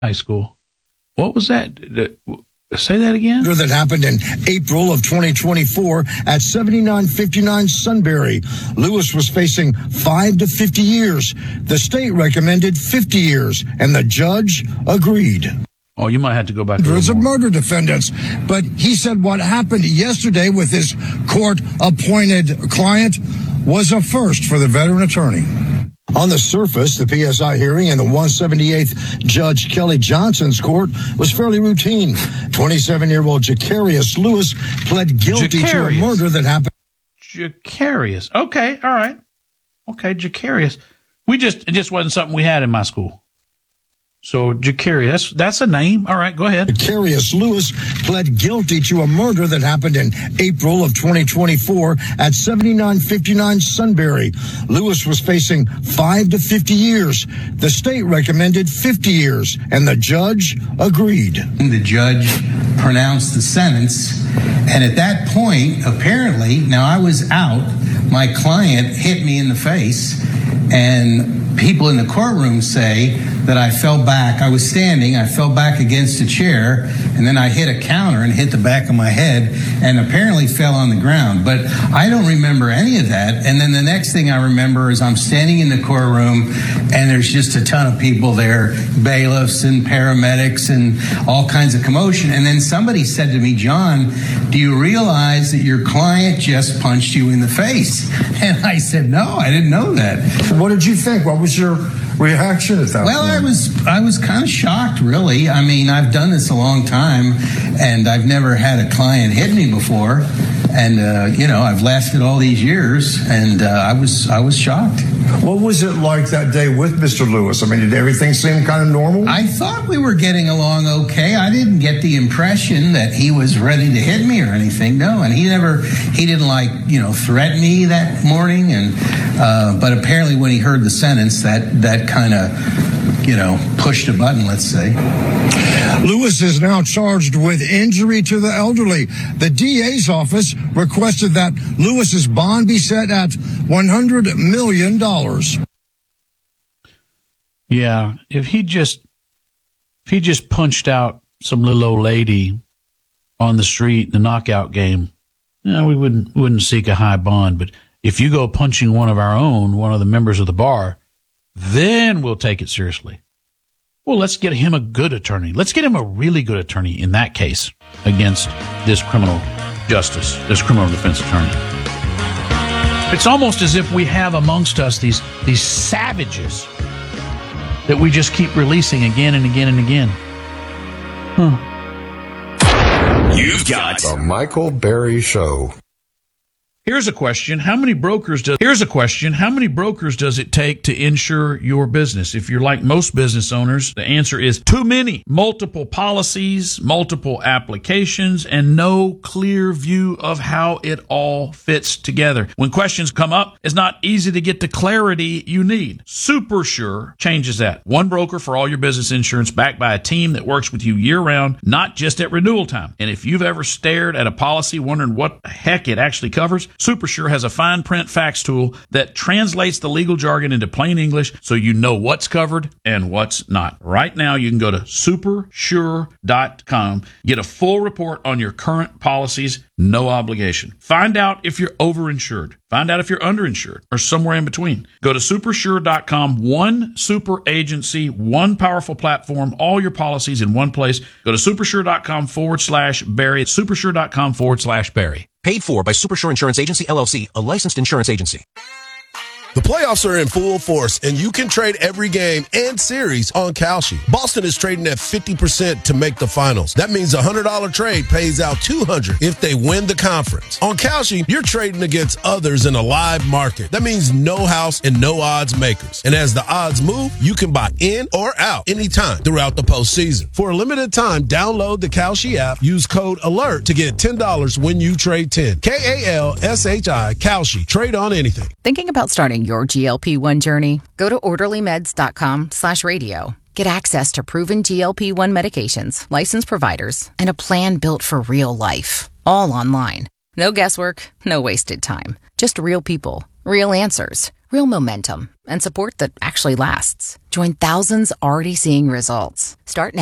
high school. What was that? Say that again? That happened in April of 2024 at 7959 Sunbury. Lewis was facing 5 to 50 years. The state recommended 50 years, and the judge agreed. Oh, you might have to go back. Hundreds of murder defendants. But he said what happened yesterday with his court-appointed client was a first for the veteran attorney. On the surface, the PSI hearing in the 178th Judge Kelly Johnson's court was fairly routine. 27-year-old Jacarius Lewis pled guilty to a murder that happened. Jacarius. Okay, all right. Okay, Jacarius. It just wasn't something we had in my school. So Jacarius, that's a name. All right, go ahead. Jacarius Lewis pled guilty to a murder that happened in April of 2024 at 7959 Sunbury. Lewis was facing 5 to 50 years. The state recommended 50 years, and the judge agreed. The judge pronounced the sentence, and at that point, apparently, now I was out, my client hit me in the face, and people in the courtroom say that I fell back. I was standing, I fell back against a chair, and then I hit a counter and hit the back of my head and apparently fell on the ground. But I don't remember any of that. And then the next thing I remember is I'm standing in the courtroom and there's just a ton of people there, bailiffs and paramedics and all kinds of commotion. And then somebody said to me, "John, do you realize that your client just punched you in the face?" And I said, "No, I didn't know that." What did you think? What was your reaction at that Well, point? I was kind of shocked, really. I mean, I've done this a long time, and I've never had a client hit me before. And, I've lasted all these years, and I was shocked. What was it like that day with Mr. Lewis? I mean, did everything seem kind of normal? I thought we were getting along okay. I didn't get the impression that he was ready to hit me or anything. No, and he didn't threaten me that morning. And but apparently when he heard the sentence, that kind of, pushed a button, let's say. Lewis is now charged with injury to the elderly. The DA's office requested that Lewis's bond be set at $100 million. Yeah, if he just punched out some little old lady on the street in the knockout game, we wouldn't seek a high bond. But if you go punching one of the members of the bar, then we'll take it seriously. Well, let's get him a good attorney. Let's get him a really good attorney in that case against this criminal defense attorney. It's almost as if we have amongst us these savages that we just keep releasing again and again and again. You've got The Michael Berry Show. Here's a question. How many brokers does it take to insure your business? If you're like most business owners, the answer is too many. Multiple policies, multiple applications, and no clear view of how it all fits together. When questions come up, it's not easy to get the clarity you need. SuperSure changes that. One broker for all your business insurance, backed by a team that works with you year-round, not just at renewal time. And if you've ever stared at a policy wondering what the heck it actually covers, SuperSure has a fine print facts tool that translates the legal jargon into plain English so you know what's covered and what's not. Right now, you can go to supersure.com, get a full report on your current policies, no obligation. Find out if you're overinsured. Find out if you're underinsured or somewhere in between. Go to supersure.com, one super agency, one powerful platform, all your policies in one place. Go to supersure.com/Barry. Supersure.com/Barry. Paid for by Supersure Insurance Agency, LLC, a licensed insurance agency. The playoffs are in full force, and you can trade every game and series on Kalshi. Boston is trading at 50% to make the finals. That means a $100 trade pays out $200 if they win the conference. On Kalshi, you're trading against others in a live market. That means no house and no odds makers. And as the odds move, you can buy in or out anytime throughout the postseason. For a limited time, download the Kalshi app, use code ALERT to get $10 when you trade 10. KALSHI, Kalshi. Trade on anything. Thinking about starting your GLP-1 journey? Go to orderlymeds.com/radio. Get access to proven GLP-1 medications, licensed providers, and a plan built for real life. All online. No guesswork, no wasted time. Just real people, real answers, Real momentum and support that actually lasts. Join thousands already seeing results. Start now.